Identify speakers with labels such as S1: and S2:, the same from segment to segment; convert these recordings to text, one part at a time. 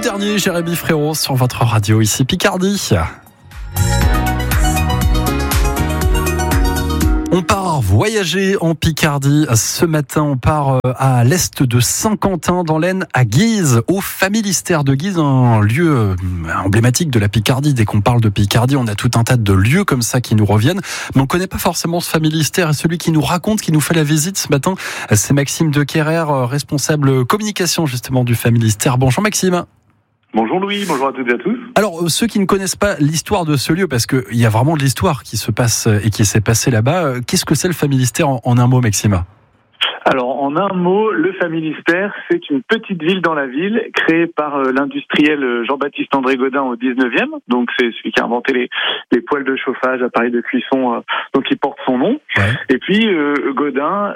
S1: tout dernier, Jérémy Frérot sur votre radio, ici Picardie. On part voyager en Picardie. Ce matin, on part à l'est de Saint-Quentin, dans l'Aisne, à Guise, au Familistère de Guise, un lieu emblématique de la Picardie. Dès qu'on parle de Picardie, on a tout un tas de lieux comme ça qui nous reviennent. Mais on ne connaît pas forcément ce Familistère. Et celui qui nous raconte, qui nous fait la visite ce matin, c'est Maxime de Quérer, responsable communication justement du Familistère. Bonjour Maxime.
S2: Bonjour Louis, bonjour à toutes et à tous.
S1: Alors, ceux qui ne connaissent pas l'histoire de ce lieu, parce qu'il y a vraiment de l'histoire qui se passe et qui s'est passée là-bas, qu'est-ce que c'est le Familistère en un mot, Maxime ?
S2: Alors, en un mot, le Familistère, c'est une petite ville dans la ville, créée par l'industriel Jean-Baptiste André Godin au 19e. Donc, c'est celui qui a inventé les poêles de chauffage, appareils de cuisson, donc il porte son nom. Ouais. Et puis, Godin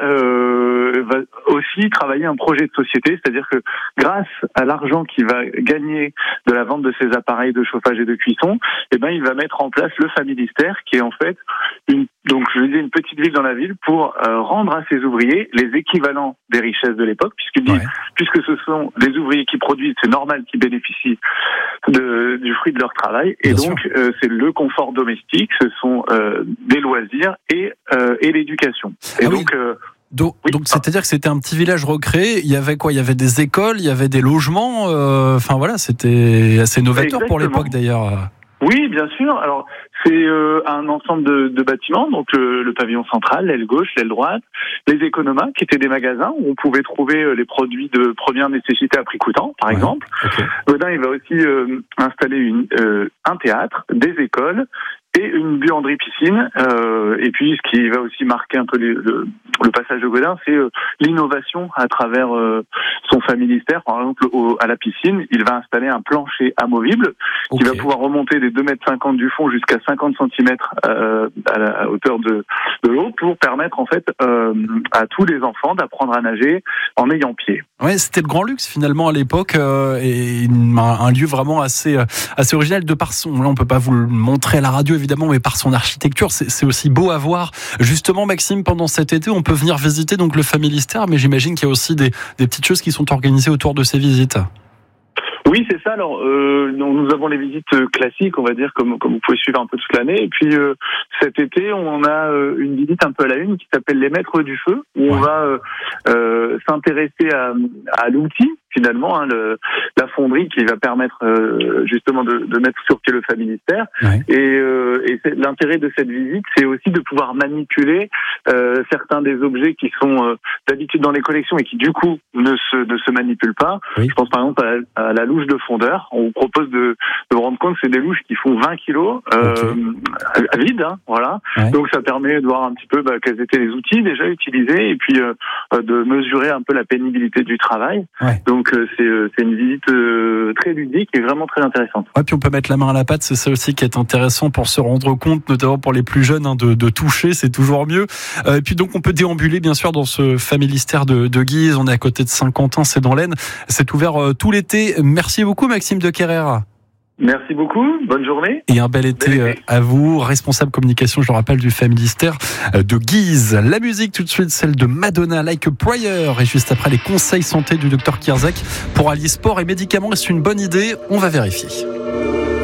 S2: va aussi travailler un projet de société, c'est-à-dire que grâce à l'argent qu'il va gagner de la vente de ses appareils de chauffage et de cuisson, eh ben, il va mettre en place le Familistère, qui est en fait une petite ville dans la ville pour rendre à ses ouvriers les équivalents des richesses de l'époque, puisque ce sont les ouvriers qui produisent, c'est normal qu'ils bénéficient du fruit de leur travail, et bien donc c'est le confort domestique, ce sont des loisirs et l'éducation. Et
S1: donc, c'est-à-dire que c'était un petit village recréé. Il y avait quoi ? Il y avait des écoles, il y avait des logements. Enfin voilà, c'était assez novateur pour l'époque d'ailleurs.
S2: Oui, bien sûr. Alors, c'est un ensemble de bâtiments, donc le pavillon central, l'aile gauche, l'aile droite, les économas, qui étaient des magasins où on pouvait trouver les produits de première nécessité à prix coûtant, par exemple. Okay. Godin, il va aussi installer un théâtre, des écoles et une buanderie-piscine. Et puis, ce qui va aussi marquer un peu le passage de Godin, c'est l'innovation à travers son Familistère. Par exemple, à la piscine, il va installer un plancher amovible qui va pouvoir remonter des 2,50 m du fond jusqu'à 50 cm à la hauteur de l'eau pour permettre en fait à tous les enfants d'apprendre à nager en ayant pied.
S1: Ouais, c'était le grand luxe finalement à l'époque et un lieu vraiment assez original de par son. Là, on peut pas vous le montrer à la radio évidemment, mais par son architecture, c'est aussi beau à voir. Justement, Maxime, pendant cet été, on peut venir visiter donc le Familistère, mais j'imagine qu'il y a aussi des petites choses qui sont organisées autour de ces visites.
S2: Oui, c'est ça. Alors, nous avons les visites classiques, on va dire, comme vous pouvez suivre un peu toute l'année. Et puis, cet été, on a une visite un peu à la une qui s'appelle les Maîtres du Feu, où on va s'intéresser à l'outil, finalement, la fonderie qui va permettre justement de mettre sur pied le Familistère. Ouais. Et l'intérêt de cette visite, c'est aussi de pouvoir manipuler certains des objets qui sont d'habitude dans les collections et qui du coup ne se manipulent pas. Oui. Je pense par exemple à la louche de fondeur. On vous propose de vous rendre compte que c'est des louches qui font 20 kilos vides, hein, voilà. Ouais. Donc ça permet de voir un petit peu quels étaient les outils déjà utilisés et puis de mesurer un peu la pénibilité du travail. Ouais. Donc c'est une visite très ludique et vraiment très intéressante.
S1: Ouais, puis on peut mettre la main à la pâte, c'est ça aussi qui est intéressant pour se rendre compte, notamment pour les plus jeunes, hein, de toucher, c'est toujours mieux. Et puis donc on peut déambuler bien sûr dans ce Familistère de Guise, on est à côté de Saint-Quentin, c'est dans l'Aisne, c'est ouvert tout l'été. Merci beaucoup Maxime de Quérer.
S2: Merci beaucoup, bonne journée.
S1: Et un bel été à vous, responsable communication, je le rappelle, du Familistère de Guise. La musique tout de suite, celle de Madonna, Like a Prayer, et juste après les conseils santé du docteur Kierzek pour allier sport et médicaments. Est-ce une bonne idée ? On va vérifier.